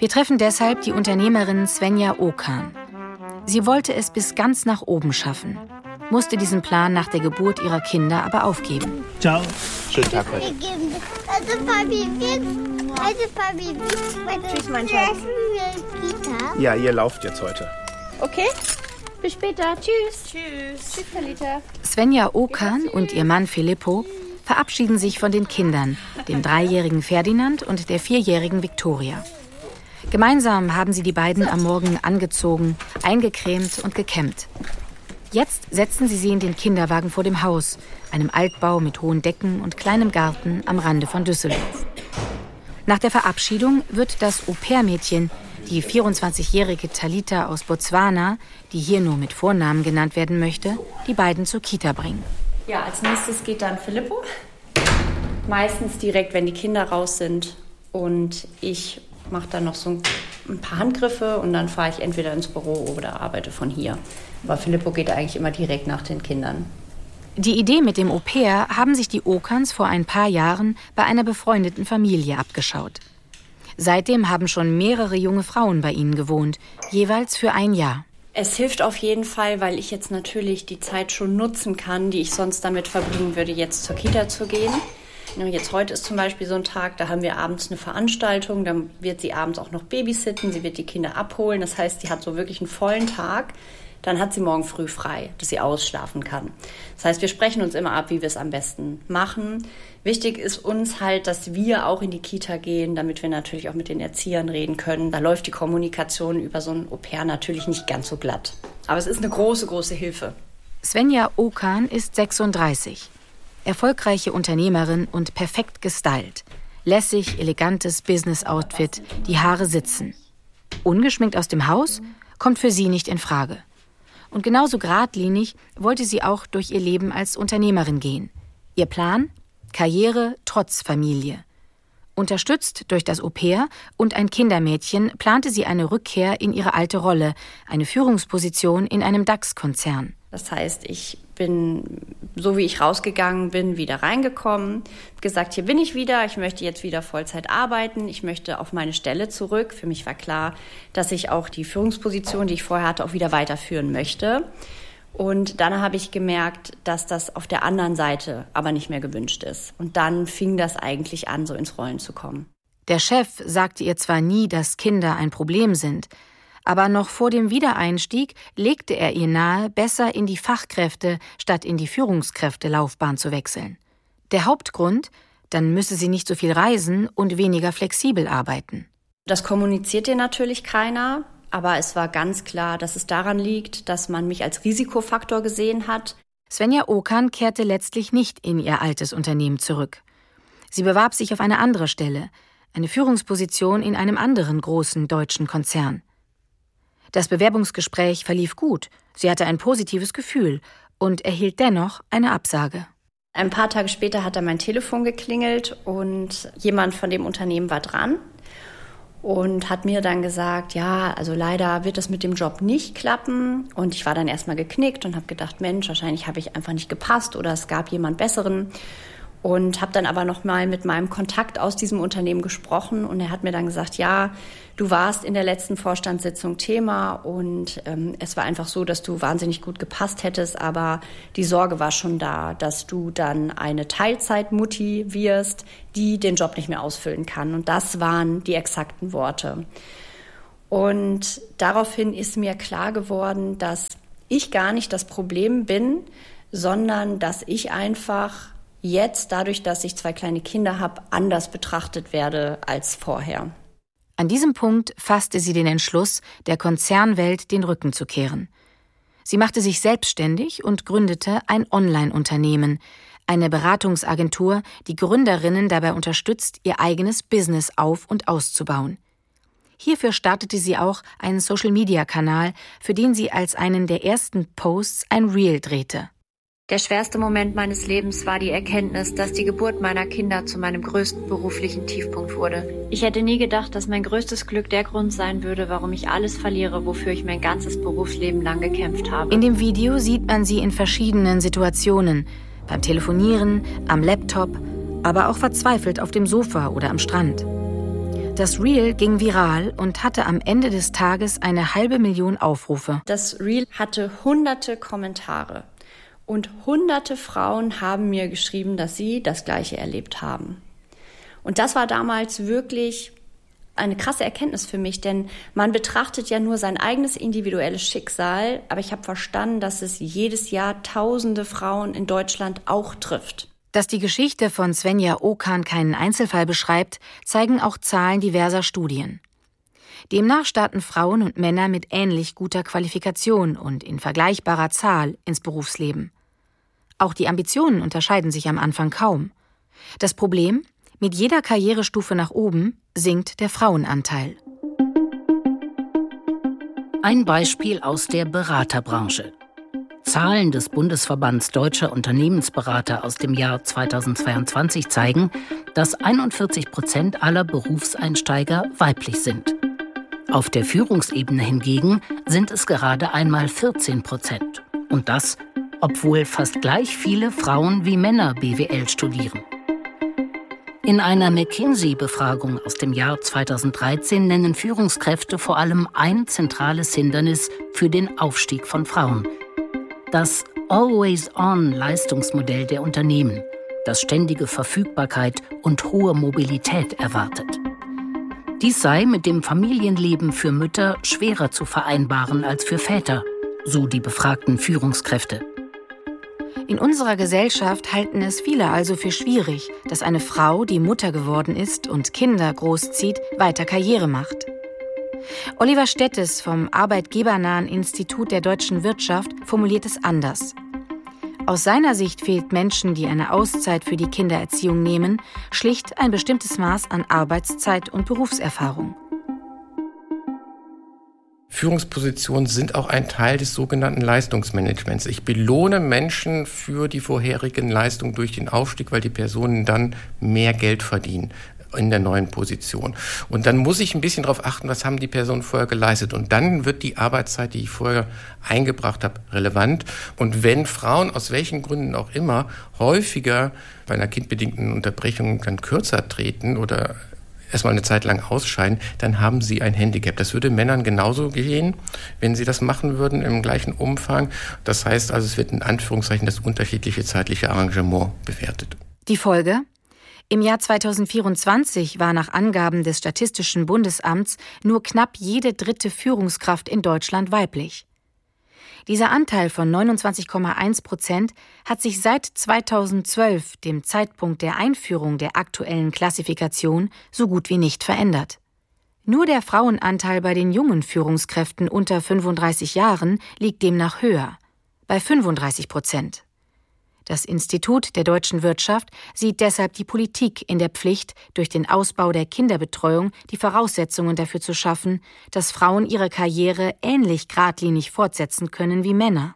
Wir treffen deshalb die Unternehmerin Svenja Okan. Sie wollte es bis ganz nach oben schaffen, musste diesen Plan nach der Geburt ihrer Kinder aber aufgeben. Ciao. Schönen Tag heute. Tschüss, mein Schatz. Ja, ihr lauft jetzt heute. Okay, bis später. Tschüss. Tschüss, Talita. Svenja Okan und ihr Mann Filippo verabschieden sich von den Kindern, dem 3-jährigen Ferdinand und der 4-jährigen Viktoria. Gemeinsam haben sie die beiden am Morgen angezogen, eingecremt und gekämmt. Jetzt setzen sie in den Kinderwagen vor dem Haus, einem Altbau mit hohen Decken und kleinem Garten am Rande von Düsseldorf. Nach der Verabschiedung wird das Au-pair-Mädchen, die 24-jährige Talita aus Botswana, die hier nur mit Vornamen genannt werden möchte, die beiden zur Kita bringen. Ja, als nächstes geht dann Filippo. Meistens direkt, wenn die Kinder raus sind. Und ich mache dann noch so ein paar Handgriffe und dann fahre ich entweder ins Büro oder arbeite von hier. Aber Filippo geht eigentlich immer direkt nach den Kindern. Die Idee mit dem Au-pair haben sich die Okans vor ein paar Jahren bei einer befreundeten Familie abgeschaut. Seitdem haben schon mehrere junge Frauen bei ihnen gewohnt, jeweils für ein Jahr. Es hilft auf jeden Fall, weil ich jetzt natürlich die Zeit schon nutzen kann, die ich sonst damit verbringen würde, jetzt zur Kita zu gehen. Jetzt heute ist zum Beispiel so ein Tag, da haben wir abends eine Veranstaltung, dann wird sie abends auch noch babysitten, sie wird die Kinder abholen. Das heißt, sie hat so wirklich einen vollen Tag. Dann hat sie morgen früh frei, dass sie ausschlafen kann. Das heißt, wir sprechen uns immer ab, wie wir es am besten machen. Wichtig ist uns halt, dass wir auch in die Kita gehen, damit wir natürlich auch mit den Erziehern reden können. Da läuft die Kommunikation über so ein Au-pair natürlich nicht ganz so glatt. Aber es ist eine große, große Hilfe. Svenja Okan ist 36. Erfolgreiche Unternehmerin und perfekt gestylt. Lässig, elegantes Business-Outfit, die Haare sitzen. Ungeschminkt aus dem Haus kommt für sie nicht in Frage. Und genauso geradlinig wollte sie auch durch ihr Leben als Unternehmerin gehen. Ihr Plan? Karriere trotz Familie. Unterstützt durch das Au-pair und ein Kindermädchen plante sie eine Rückkehr in ihre alte Rolle, eine Führungsposition in einem DAX-Konzern. Das heißt, ich bin, so wie ich rausgegangen bin, wieder reingekommen, gesagt, hier bin ich wieder, ich möchte jetzt wieder Vollzeit arbeiten, ich möchte auf meine Stelle zurück. Für mich war klar, dass ich auch die Führungsposition, die ich vorher hatte, auch wieder weiterführen möchte. Und dann habe ich gemerkt, dass das auf der anderen Seite aber nicht mehr gewünscht ist. Und dann fing das eigentlich an, so ins Rollen zu kommen. Der Chef sagte ihr zwar nie, dass Kinder ein Problem sind, aber noch vor dem Wiedereinstieg legte er ihr nahe, besser in die Fachkräfte statt in die Führungskräftelaufbahn zu wechseln. Der Hauptgrund? Dann müsse sie nicht so viel reisen und weniger flexibel arbeiten. Das kommuniziert ihr natürlich keiner, aber es war ganz klar, dass es daran liegt, dass man mich als Risikofaktor gesehen hat. Svenja Okan kehrte letztlich nicht in ihr altes Unternehmen zurück. Sie bewarb sich auf eine andere Stelle, eine Führungsposition in einem anderen großen deutschen Konzern. Das Bewerbungsgespräch verlief gut, sie hatte ein positives Gefühl und erhielt dennoch eine Absage. Ein paar Tage später hat dann mein Telefon geklingelt und jemand von dem Unternehmen war dran und hat mir dann gesagt, ja, also leider wird das mit dem Job nicht klappen. Und ich war dann erstmal geknickt und habe gedacht, Mensch, wahrscheinlich habe ich einfach nicht gepasst oder es gab jemand Besseren. Und habe dann aber nochmal mit meinem Kontakt aus diesem Unternehmen gesprochen und er hat mir dann gesagt, ja, du warst in der letzten Vorstandssitzung Thema und es war einfach so, dass du wahnsinnig gut gepasst hättest, aber die Sorge war schon da, dass du dann eine Teilzeitmutti wirst, die den Job nicht mehr ausfüllen kann. Und das waren die exakten Worte. Und daraufhin ist mir klar geworden, dass ich gar nicht das Problem bin, sondern dass ich einfach jetzt, dadurch, dass ich 2 kleine Kinder habe, anders betrachtet werde als vorher. An diesem Punkt fasste sie den Entschluss, der Konzernwelt den Rücken zu kehren. Sie machte sich selbstständig und gründete ein Online-Unternehmen, eine Beratungsagentur, die Gründerinnen dabei unterstützt, ihr eigenes Business auf- und auszubauen. Hierfür startete sie auch einen Social-Media-Kanal, für den sie als einen der ersten Posts ein Reel drehte. Der schwerste Moment meines Lebens war die Erkenntnis, dass die Geburt meiner Kinder zu meinem größten beruflichen Tiefpunkt wurde. Ich hätte nie gedacht, dass mein größtes Glück der Grund sein würde, warum ich alles verliere, wofür ich mein ganzes Berufsleben lang gekämpft habe. In dem Video sieht man sie in verschiedenen Situationen, beim Telefonieren, am Laptop, aber auch verzweifelt auf dem Sofa oder am Strand. Das Reel ging viral und hatte am Ende des Tages 500.000 Aufrufe. Das Reel hatte hunderte Kommentare und hunderte Frauen haben mir geschrieben, dass sie das Gleiche erlebt haben. Und das war damals wirklich eine krasse Erkenntnis für mich, denn man betrachtet ja nur sein eigenes individuelles Schicksal, aber ich habe verstanden, dass es jedes Jahr tausende Frauen in Deutschland auch trifft. Dass die Geschichte von Svenja Okan keinen Einzelfall beschreibt, zeigen auch Zahlen diverser Studien. Demnach starten Frauen und Männer mit ähnlich guter Qualifikation und in vergleichbarer Zahl ins Berufsleben. Auch die Ambitionen unterscheiden sich am Anfang kaum. Das Problem: Mit jeder Karrierestufe nach oben sinkt der Frauenanteil. Ein Beispiel aus der Beraterbranche. Zahlen des Bundesverbands Deutscher Unternehmensberater aus dem Jahr 2022 zeigen, dass 41% aller Berufseinsteiger weiblich sind. Auf der Führungsebene hingegen sind es gerade einmal 14%. Und das, obwohl fast gleich viele Frauen wie Männer BWL studieren. In einer McKinsey-Befragung aus dem Jahr 2013 nennen Führungskräfte vor allem ein zentrales Hindernis für den Aufstieg von Frauen: das Always-on-Leistungsmodell der Unternehmen, das ständige Verfügbarkeit und hohe Mobilität erwartet. Dies sei mit dem Familienleben für Mütter schwerer zu vereinbaren als für Väter, so die befragten Führungskräfte. In unserer Gesellschaft halten es viele also für schwierig, dass eine Frau, die Mutter geworden ist und Kinder großzieht, weiter Karriere macht. Oliver Stettes vom Arbeitgebernahen Institut der deutschen Wirtschaft formuliert es anders. Aus seiner Sicht fehlt Menschen, die eine Auszeit für die Kindererziehung nehmen, schlicht ein bestimmtes Maß an Arbeitszeit und Berufserfahrung. Führungspositionen sind auch ein Teil des sogenannten Leistungsmanagements. Ich belohne Menschen für die vorherigen Leistungen durch den Aufstieg, weil die Personen dann mehr Geld verdienen in der neuen Position. Und dann muss ich ein bisschen darauf achten, was haben die Personen vorher geleistet. Und dann wird die Arbeitszeit, die ich vorher eingebracht habe, relevant. Und wenn Frauen aus welchen Gründen auch immer häufiger bei einer kindbedingten Unterbrechung dann kürzer treten oder erstmal eine Zeit lang ausscheiden, dann haben sie ein Handicap. Das würde Männern genauso gehen, wenn sie das machen würden im gleichen Umfang. Das heißt also, es wird in Anführungszeichen das unterschiedliche zeitliche Arrangement bewertet. Die Folge? Im Jahr 2024 war nach Angaben des Statistischen Bundesamts nur knapp jede dritte Führungskraft in Deutschland weiblich. Dieser Anteil von 29,1% hat sich seit 2012, dem Zeitpunkt der Einführung der aktuellen Klassifikation, so gut wie nicht verändert. Nur der Frauenanteil bei den jungen Führungskräften unter 35 Jahren liegt demnach höher, bei 35%. Das Institut der deutschen Wirtschaft sieht deshalb die Politik in der Pflicht, durch den Ausbau der Kinderbetreuung die Voraussetzungen dafür zu schaffen, dass Frauen ihre Karriere ähnlich geradlinig fortsetzen können wie Männer.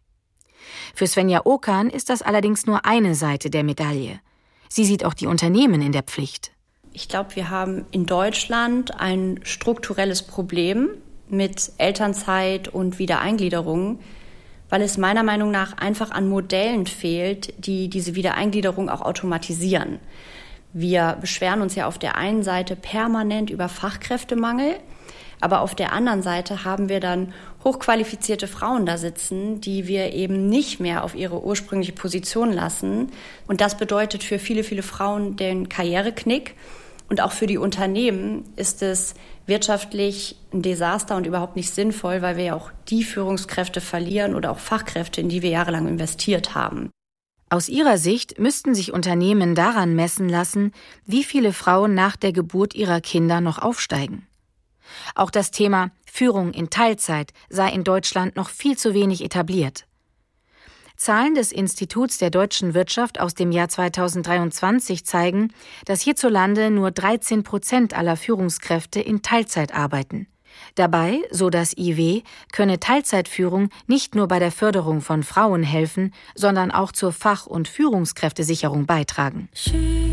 Für Svenja Okan ist das allerdings nur eine Seite der Medaille. Sie sieht auch die Unternehmen in der Pflicht. Ich glaube, wir haben in Deutschland ein strukturelles Problem mit Elternzeit und Wiedereingliederung, weil es meiner Meinung nach einfach an Modellen fehlt, die diese Wiedereingliederung auch automatisieren. Wir beschweren uns ja auf der einen Seite permanent über Fachkräftemangel, aber auf der anderen Seite haben wir dann hochqualifizierte Frauen da sitzen, die wir eben nicht mehr auf ihre ursprüngliche Position lassen. Und das bedeutet für viele, viele Frauen den Karriereknick. Und auch für die Unternehmen ist es wirtschaftlich ein Desaster und überhaupt nicht sinnvoll, weil wir ja auch die Führungskräfte verlieren oder auch Fachkräfte, in die wir jahrelang investiert haben. Aus ihrer Sicht müssten sich Unternehmen daran messen lassen, wie viele Frauen nach der Geburt ihrer Kinder noch aufsteigen. Auch das Thema Führung in Teilzeit sei in Deutschland noch viel zu wenig etabliert. Zahlen des Instituts der deutschen Wirtschaft aus dem Jahr 2023 zeigen, dass hierzulande nur 13% aller Führungskräfte in Teilzeit arbeiten. Dabei, so das IW, könne Teilzeitführung nicht nur bei der Förderung von Frauen helfen, sondern auch zur Fach- und Führungskräftesicherung beitragen.